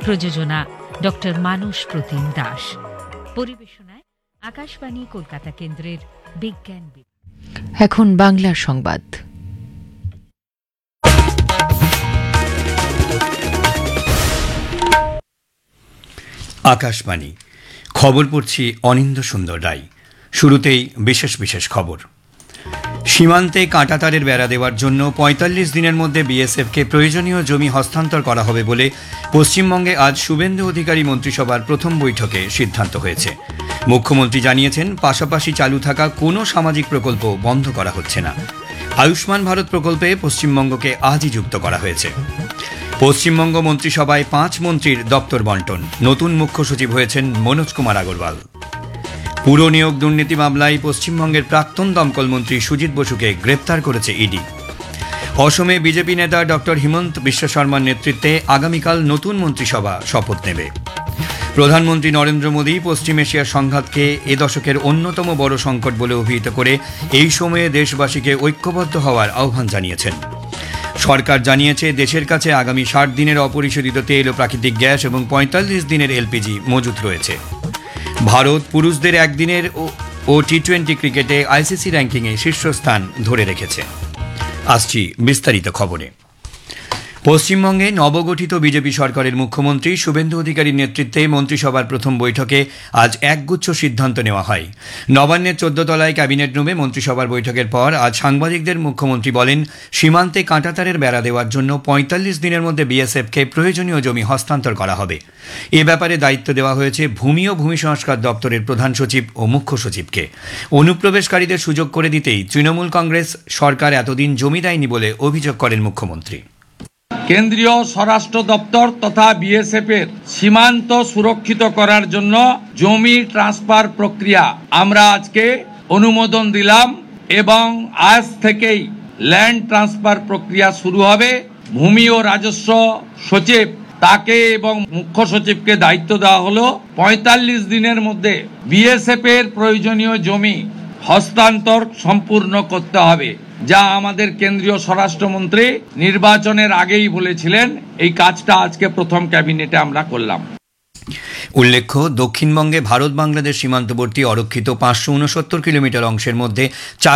প্রযোজনা ডক্টর মানস প্রতিম দাস। পরিবেশনায় আকাশবাণী কলকাতা কেন্দ্রের বিজ্ঞান বিভাগ। এখন বাংলা সংবাদ। আকাশবাণী খবর পড়ছি অনিন্দ্য সুন্দর রায়। শুরুতেই বিশেষ বিশেষ খবর। সীমান্তে কাঁটাতারের বেড়া দেওয়ার জন্য ৪৫ দিনের মধ্যে বিএসএফকে প্রয়োজনীয় জমি হস্তান্তর করা হবে বলে পশ্চিমবঙ্গে আজ শুভেন্দু অধিকারী মন্ত্রিসভার প্রথম বৈঠকে সিদ্ধান্ত হয়েছে। মুখ্যমন্ত্রী জানিয়েছেন, পাশাপাশি চালু থাকা কোনো সামাজিক প্রকল্প বন্ধ করা হচ্ছে না। আয়ুষ্মান ভারত প্রকল্পে পশ্চিমবঙ্গকে আজই যুক্ত করা হয়েছে। পশ্চিমবঙ্গ মন্ত্রিসভায় ৫ মন্ত্রীর দপ্তর বন্টন। নতুন মুখ্য সচিব হয়েছেন মনোজ কুমার আগরওয়াল। পুর নিয়োগ দুর্নীতি মামলায় পশ্চিমবঙ্গের প্রাক্তন দমকল মন্ত্রী সুজিত বসুকে গ্রেপ্তার করেছে ইডি। অসমে বিজেপি নেতা ডক্টর হিমন্ত বিশ্ব শর্মার নেতৃত্বে আগামীকাল নতুন মন্ত্রিসভা শপথ নেবে। প্রধানমন্ত্রী নরেন্দ্র মোদী পশ্চিম এশিয়ার সংঘাতকে এ দশকের অন্যতম বড় সংকট বলে অভিহিত করে এই সময়ে দেশবাসীকে ঐক্যবদ্ধ হওয়ার আহ্বান জানিয়েছেন। সরকার জানিয়েছে, দেশের কাছে আগামী ৬০ দিনের অপরিশোধিত তেল ও প্রাকৃতিক গ্যাস এবং ৪৫ দিনের এলপিজি মজুত রয়েছে। ভারত পুরুষদের একদিনের ও টি-20 ক্রিকেটে আইসিসি র্যাঙ্কিংয়ে শীর্ষস্থান ধরে রেখেছে। আসছি বিস্তারিত খবরে। পশ্চিমবঙ্গে নবগঠিত বিজেপি সরকারের মুখ্যমন্ত্রী শুভেন্দু অধিকারীর নেতৃত্বে মন্ত্রিসভার প্রথম বৈঠকে আজ একগুচ্ছ সিদ্ধান্ত নেওয়া হয়। নবান্নের ১৪ তলায় ক্যাবিনেট রুমে মন্ত্রিসভার বৈঠকের পর আজ সাংবাদিকদের মুখ্যমন্ত্রী বলেন, সীমান্তে কাঁটাতারের বেড়া দেওয়ার জন্য ৪৫ দিনের মধ্যে বিএসএফকে প্রয়োজনীয় জমি হস্তান্তর করা হবে। এ ব্যাপারে দায়িত্ব দেওয়া হয়েছে ভূমি ও ভূমি সংস্কার দপ্তরের প্রধান সচিব ও মুখ্য সচিবকে। অনুপ্রবেশকারীদের সুযোগ করে দিতেই তৃণমূল কংগ্রেস সরকার এতদিন জমি দেয়নি বলে অভিযোগ করেন মুখ্যমন্ত্রী। কেন্দ্রীয় স্বরাষ্ট্র দপ্তর তথা বিএসএফ এর সীমান্ত সুরক্ষিত করার জন্য জমি ট্রান্সফার প্রক্রিয়া আমরা আজকে অনুমোদন দিলাম এবং আজ থেকেই ল্যান্ড ট্রান্সফার প্রক্রিয়া শুরু হবে। ভূমি ও রাজস্ব সচিব তাকে এবং মুখ্য সচিবকে দায়িত্ব দেওয়া হলো ৪৫ দিনের মধ্যে বিএসএফ এর প্রয়োজনীয় জমি হস্তান্তর সম্পূর্ণ করতে হবে, যা আমাদের কেন্দ্রীয় স্বরাষ্ট্রমন্ত্রী নির্বাচনের আগেই বলেছিলেন। এই কাজটা আজকে প্রথম ক্যাবিনেটে আমরা করলাম। উল্লেখ্য, দক্ষিণবঙ্গে ভারত বাংলাদেশ সীমান্তবর্তী অরক্ষিত ৫৬৯ কিলোমিটার অংশের মধ্যে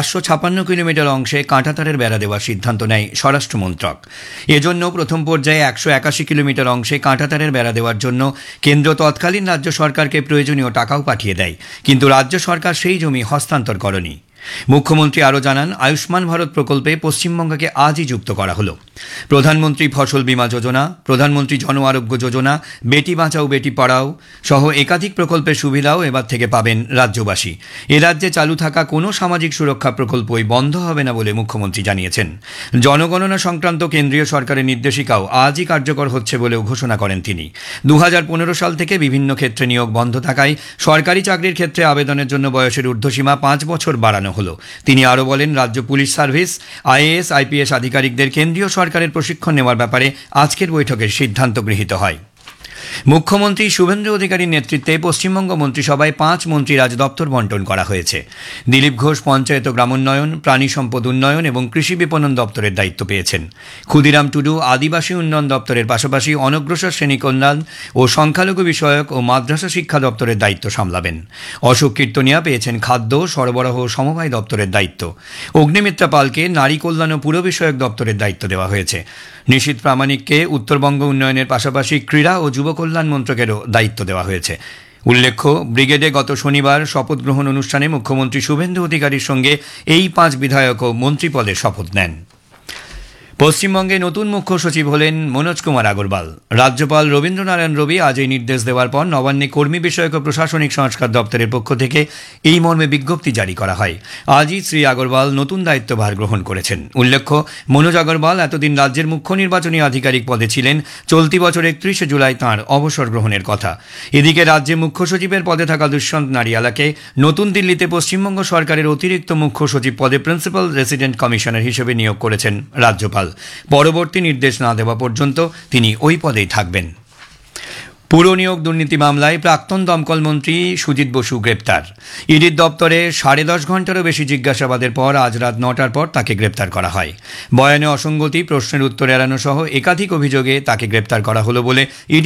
৪৫৬ কিলোমিটার অংশে কাঁটাতারের বেড়া দেওয়ার সিদ্ধান্ত নেয় স্বরাষ্ট্র মন্ত্রক। এজন্য প্রথম পর্যায়ে ১৮১ কিলোমিটার অংশে কাঁটাতারের বেড়া দেওয়ার জন্য কেন্দ্র তৎকালীন রাজ্য সরকারকে প্রয়োজনীয় টাকাও পাঠিয়ে দেয়, কিন্তু রাজ্য সরকার সেই জমি হস্তান্তর করেনি। মুখ্যমন্ত্রী আরও জানান, আয়ুষ্মান ভারত প্রকল্পে পশ্চিমবঙ্গকে আজই যুক্ত করা হলো। প্রধানমন্ত্রী ফসল বীমা যোজনা, প্রধানমন্ত্রী জন আরোগ্য যোজনা, বেটি বাঁচাও বেটি পড়াও সহ একাধিক প্রকল্পের সুবিধাও এবার থেকে পাবেন রাজ্যবাসী। এ রাজ্যে চালু থাকা কোনো সামাজিক সুরক্ষা প্রকল্পই বন্ধ হবে না বলে মুখ্যমন্ত্রী জানিয়েছেন। জনগণনা সংক্রান্ত কেন্দ্রীয় সরকারের নির্দেশিকাও আজই কার্যকর হচ্ছে বলেও ঘোষণা করেন তিনি। ২০১৫ সাল থেকে বিভিন্ন ক্ষেত্রে নিয়োগ বন্ধ থাকায় সরকারি চাকরির ক্ষেত্রে আবেদনের জন্য বয়সের ঊর্ধ্বসীমা 5 বছর বাড়ানো হলো। তিনি আরও বলেন, রাজ্য পুলিশ সার্ভিস, আইএএস, আইপিএস আধিকারিকদের কেন্দ্রীয় সরকারের প্রশিক্ষণ নেওয়ার ব্যাপারে আজকের বৈঠকে সিদ্ধান্ত গৃহীত হয়। মুখ্যমন্ত্রী শুভেন্দু অধিকারীর নেতৃত্বে পশ্চিমবঙ্গ মন্ত্রিসভায় ৫ মন্ত্রীর আজ দপ্তর বন্টন করা হয়েছে। দিলীপ ঘোষ পঞ্চায়েত ও গ্রামোন্নয়ন, প্রাণী সম্পদ উন্নয়ন এবং কৃষি বিপণন দপ্তরের দায়িত্ব পেয়েছেন। ক্ষুদিরাম টুডু আদিবাসী উন্নয়ন দপ্তরের পাশাপাশি অনগ্রসর শ্রেণী কল্যাণ ও সংখ্যালঘু বিষয়ক ও মাদ্রাসা শিক্ষা দপ্তরের দায়িত্ব সামলাবেন। অশোক কীর্তনিয়া পেয়েছেন খাদ্য, সরবরাহ ও সমবায় দপ্তরের দায়িত্ব। অগ্নিমিত্রা পালকে নারী কল্যাণ ও পুর বিষয়ক দপ্তরের দায়িত্ব দেওয়া হয়েছে। নিশীথ প্রামাণিককে উত্তরবঙ্গ উন্নয়নের পাশাপাশি ক্রীড়া ও যুব কল্যাণ মন্ত্রকেরও দায়িত্ব দেওয়া হয়েছে। উল্লেখ্য, ব্রিগেডে গত শনিবার শপথ গ্রহণ অনুষ্ঠানে মুখ্যমন্ত্রী শুভেন্দু অধিকারীর সঙ্গে এই ৫ বিধায়কও মন্ত্রী পদে শপথ নেন। পশ্চিমবঙ্গে নতুন মুখ্য সচিব হলেন মনোজ কুমার আগরওয়াল। রাজ্যপাল রবীন্দ্রনারায়ণ রবি আজ এই নির্দেশ দেওয়ার পর নবান্নে কর্মী বিষয়ক ও প্রশাসনিক সংস্কার দপ্তরের পক্ষ থেকে এই মর্মে বিজ্ঞপ্তি জারি করা হয়। আজই শ্রী আগরওয়াল নতুন দায়িত্বভার গ্রহণ করেছেন। উল্লেখ্য, মনোজ আগরওয়াল এতদিন রাজ্যের মুখ্য নির্বাচনী আধিকারিক পদে ছিলেন। চলতি বছর ৩১ জুলাই তাঁর অবসর গ্রহণের কথা। এদিকে রাজ্যে মুখ্য সচিবের পদে থাকা দুষ্যন্ত নারিয়ালাকে নতুন দিল্লিতে পশ্চিমবঙ্গ সরকারের অতিরিক্ত মুখ্য সচিব পদে প্রিন্সিপাল রেসিডেন্ট কমিশনার হিসেবে নিয়োগ করেছেন রাজ্যপাল। পরবর্তী নির্দেশ না দেওয়া পর্যন্ত তিনি ওই পদেই থাকবেন। পুর নিয়োগ দুর্নীতি মামলায় প্রাক্তন দমকল মন্ত্রী সুজিত বসু গ্রেপ্তার। ইডির দপ্তরে ১০.৫ ঘণ্টারও বেশি জিজ্ঞাসাবাদের পর আজ রাত ৯টার পর তাকে গ্রেপ্তার করা হয়। বয়ানে অসঙ্গতি, প্রশ্নের উত্তর এড়ানো সহ একাধিক অভিযোগে তাকে গ্রেপ্তার করা হলো বলে ইডি